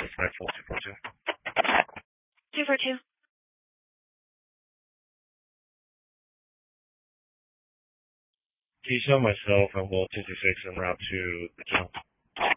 154 242. Keisha, myself, and Will 56 en route to the kill.